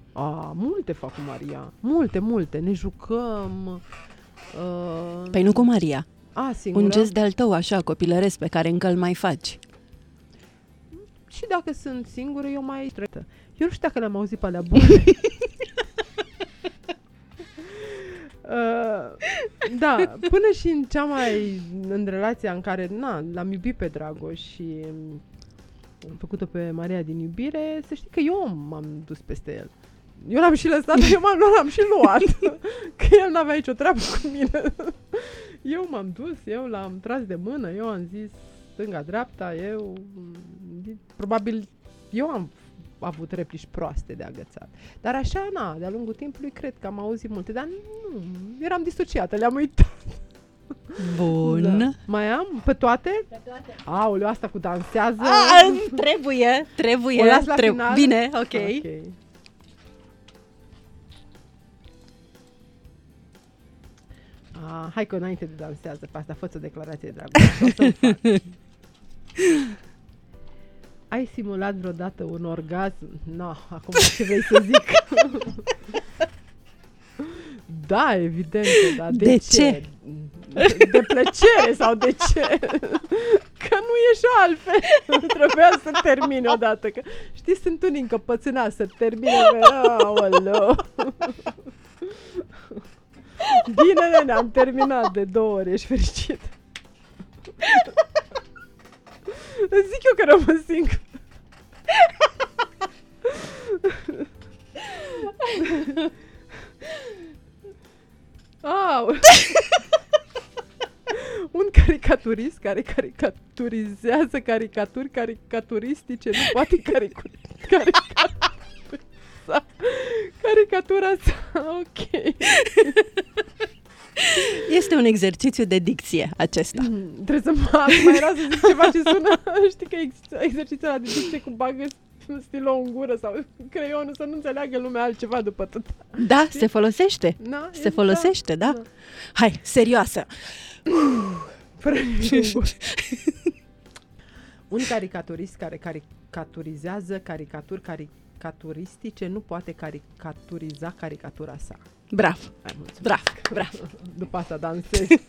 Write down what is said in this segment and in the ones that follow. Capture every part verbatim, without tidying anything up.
A, multe fac cu Maria. Multe, multe. Ne jucăm. Uh... Păi nu cu Maria. A, singură? Un gest de-al tău, așa, copilăresc, pe care încă îl mai faci. Și dacă sunt singură, eu mai tretă. Eu nu știu dacă le-am auzit pe alea bune. uh, da, până și în cea mai... în relația în care, na, l-am iubit pe Dragoș și am făcut-o pe Maria din iubire, să știi că eu m-am dus peste el. Eu l-am și lăsat, eu m-am, l-am și luat. Că el n-avea nicio treabă cu mine. Eu m-am dus, eu l-am tras de mână, eu am zis stânga-dreapta, eu... Probabil eu am avut replici proaste de agățat. Dar așa, na, de-a lungul timpului, cred că am auzit multe, dar nu, eram disociată, le-am uitat. Bun. Da. Mai am? Pe toate? Pe toate. Aoleu, asta cu dansează. A, trebuie, trebuie. O las la trebuie. final? Bine, ok. Ok. Ah, hai că înainte de dansează, pe asta fă-ți o declarație, dragă. Ai simulat vreodată un orgasm? No, acum ce vrei să zic? Da, evident, da. De, de ce? ce? De plăcere sau de ce? Că nu e și altfel. Trebuia să termine odată. Că, știi, sunt unii încăpățânați să termine. Aoleu. Bine, nene, am terminat de două ori, ești fericit. Îți zic eu că rămân singur. Au. Un caricaturist care caricaturizează caricaturi caricaturistice nu poate caricatura caricatura sa. Ok. Este un exercițiu de dicție acesta. Mm, trebuie să mă mai era să zic ceva ce sună. Știi că ex- exercițiul ăla de dicție cu bagă stilou în gură sau creionul să nu înțeleagă lumea altceva după tot. Da, se folosește. Na, se folosește, da, da. da. Hai, serioasă. Fără nimic. Un caricaturist care caricaturizează caricaturi caricaturistice nu poate caricaturiza caricatura sa. Bravo. Hai, mulțumesc. Bravo, bravo. După asta dansezi.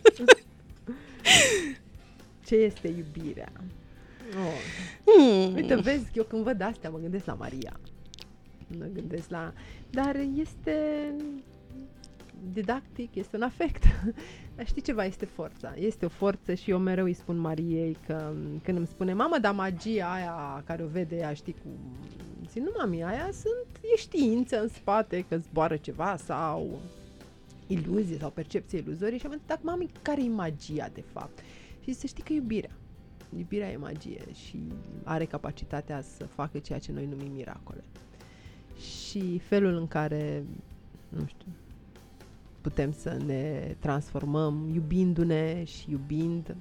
Ce este iubirea? Oh. Mm. Uite, vezi, eu când văd astea mă gândesc la Maria. Mă gândesc la... Dar este didactic, este un afect. Dar știi ceva? Este forța. Este o forță și eu mereu îi spun Mariei că când îmi spune mamă, dar magia aia care o vede ea, știi, cu... Zic, nu, mami, aia sunt, e știință în spate, că zboară ceva sau iluzie sau percepție iluzorie și am zis, dacă mami, care e magia de fapt? Și să știi că iubirea. Iubirea e magie și are capacitatea să facă ceea ce noi numim miracole. Și felul în care, nu știu, putem să ne transformăm iubindu-ne și iubind.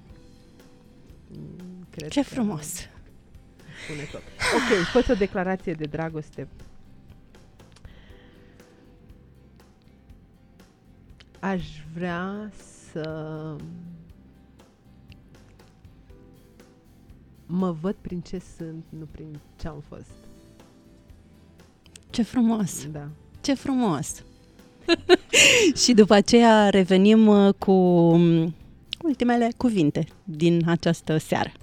Cred ce frumos! Spune tot. Ok, fă o declarație de dragoste. Aș vrea să mă văd prin ce sunt, nu prin ce am fost. Ce frumos! Da. Ce frumos! Și după aceea revenim cu ultimele cuvinte din această seară.